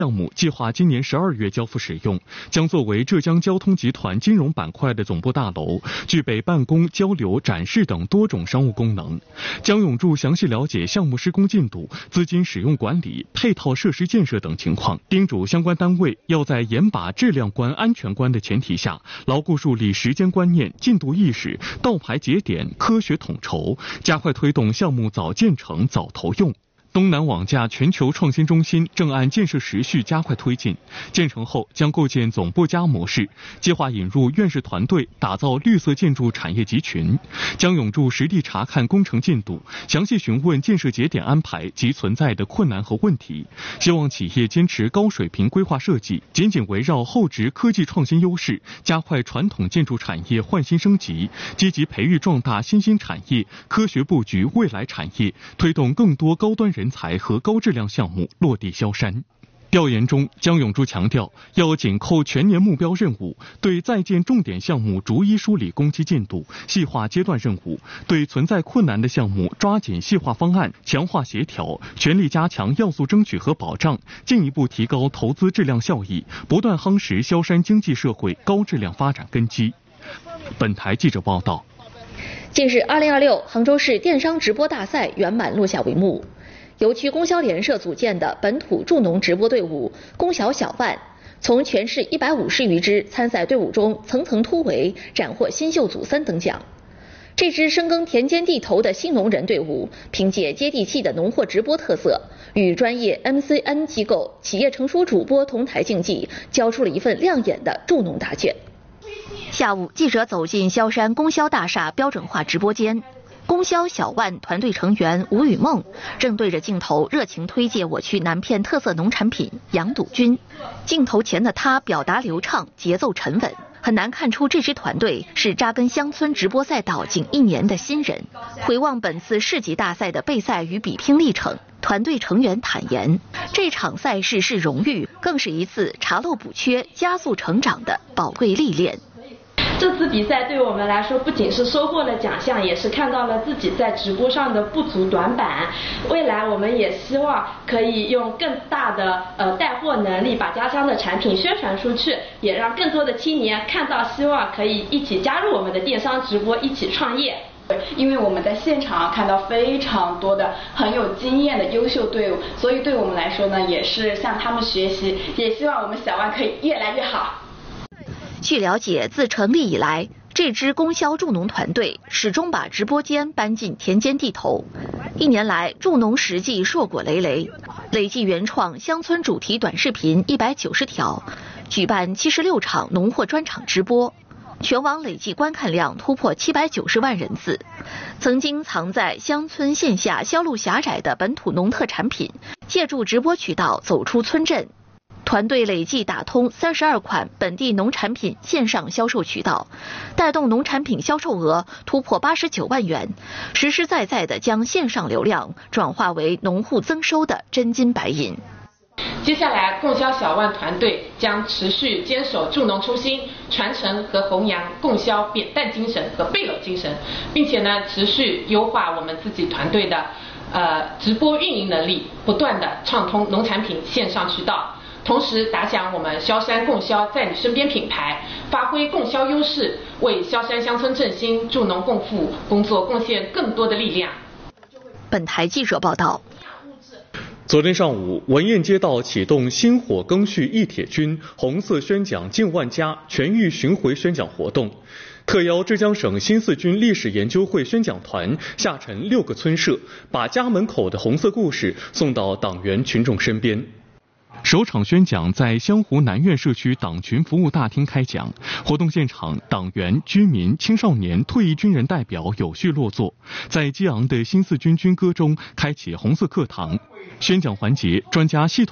项目计划今年12月交付使用，将作为浙江交通集团金融板块的总部大楼，具备办公、交流、展示等多种商务功能。姜永柱详细了解项目施工进度、资金使用管理、配套设施建设等情况，叮嘱相关单位要在严把质量关、安全关的前提下，牢固树立时间观念、进度意识，到排节点、科学统筹，加快推动项目早建成、早投用。东南网架全球创新中心正按建设时序加快推进，建成后将构建总部加模式，计划引入院士团队，打造绿色建筑产业集群。姜永柱实地查看工程进度，详细询问建设节点安排及存在的困难和问题，希望企业坚持高水平规划设计，紧紧围绕后置科技创新优势，加快传统建筑产业换新升级，积极培育壮大新兴产业，科学布局未来产业，推动更多高端人才和高质量项目落地萧山。调研中，姜永柱强调，要紧扣全年目标任务，对在建重点项目逐一梳理工期进度，细化阶段任务；对存在困难的项目，抓紧细化方案，强化协调，全力加强要素争取和保障，进一步提高投资质量效益，不断夯实萧山经济社会高质量发展根基。本台记者报道。 近日，2026杭州市电商直播大赛圆满落下帷幕。由区供销联社组建的本土助农直播队伍“供销小万”，从全市150余支参赛队伍中层层突围，斩获新秀组3等奖。这支深耕田间地头的新农人队伍，凭借接地气的农货直播特色，与专业 MCN 机构、企业成熟主播同台竞技，交出了一份亮眼的助农答卷。下午，记者走进萧山供销大厦标准化直播间。供销小万团队成员吴雨梦正对着镜头热情推介我区南片特色农产品羊肚菌。镜头前的他表达流畅，节奏沉稳，很难看出这支团队是扎根乡村直播赛道仅1年的新人。回望本次市级大赛的备赛与比拼历程，团队成员坦言，这场赛事是荣誉，更是一次查漏补缺、加速成长的宝贵历练。 这次比赛对我们来说，不仅是收获了奖项，也是看到了自己在直播上的不足短板。未来我们也希望可以用更大的带货能力，把家乡的产品宣传出去，也让更多的青年看到希望，可以一起加入我们的电商直播，一起创业。 因为我们在现场看到非常多的很有经验的优秀队伍，所以对我们来说呢，也是向他们学习，也希望我们小万可以越来越好。 据了解，自成立以来，这支供销助农团队始终把直播间搬进田间地头。1年来，助农实际硕果累累，累计原创乡村主题短视频190条，举办76场农货专场直播，全网累计观看量突破790万人次。曾经藏在乡村线下销路狭窄的本土农特产品，借助直播渠道走出村镇。团队累计打通32款本地农产品线上销售渠道，带动农产品销售额突破89万元，实实在在地将线上流量转化为农户增收的真金白银。 接下来，供销小万团队将持续坚守助农初心，传承和弘扬供销扁担精神和背篓精神，并且呢，持续优化我们自己团队的直播运营能力，不断地畅通农产品线上渠道。同时打响我们萧山供销在你身边品牌，发挥供销优势，为萧山乡村振兴、助农共富工作贡献更多的力量。 本台记者报道。 昨天上午，文堰街道启动薪火耕畜一铁军红色宣讲近万家全域巡回宣讲活动，特邀浙江省新四军历史研究会宣讲团下沉6个村社，把家门口的红色故事送到党员群众身边。首场宣讲在湘湖南苑社区党群服务大厅开讲，活动现场，党员、居民、青少年、退役军人代表有序落座，在激昂的新四军军歌中开启红色课堂。宣讲环节，专家系统